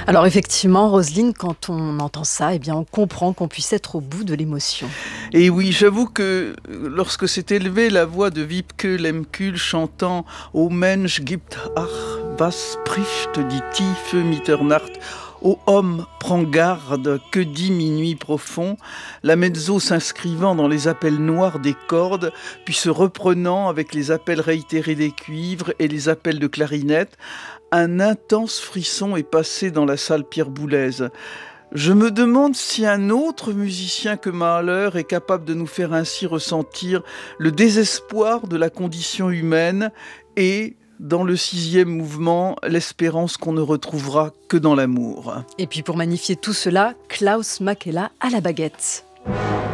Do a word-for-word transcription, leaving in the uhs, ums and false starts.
Alors effectivement, Roselyne, quand on entend ça, eh bien, on comprend qu'on puisse être au bout de l'émotion. Et oui, j'avoue que lorsque s'est élevée la voix de Wiebke Lemkül chantant O Mensch gibt ach, was spricht die Tiefe Mitternacht, Ô homme, prends garde, que dit minuit profond, la mezzo s'inscrivant dans les appels noirs des cordes, puis se reprenant avec les appels réitérés des cuivres et les appels de clarinette, un intense frisson est passé dans la salle Pierre Boulez. Je me demande si un autre musicien que Mahler est capable de nous faire ainsi ressentir le désespoir de la condition humaine et, dans le sixième mouvement, l'espérance qu'on ne retrouvera que dans l'amour. Et puis pour magnifier tout cela, Klaus Makela à la baguette.